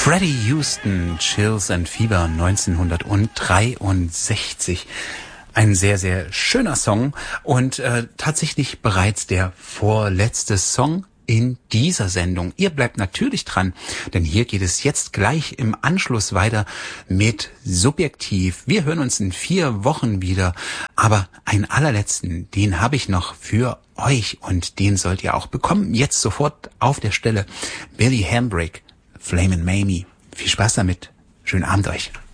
Freddie Houston, Chills and Fever 1963. Ein sehr, sehr schöner Song und tatsächlich bereits der vorletzte Song in dieser Sendung. Ihr bleibt natürlich dran, denn hier geht es jetzt gleich im Anschluss weiter mit Subjektiv. Wir hören uns in 4 Wochen wieder, aber einen allerletzten, den habe ich noch für euch und den sollt ihr auch bekommen. Jetzt sofort auf der Stelle Billy Hambrick, Flamin' Mamie. Viel Spaß damit. Schönen Abend euch.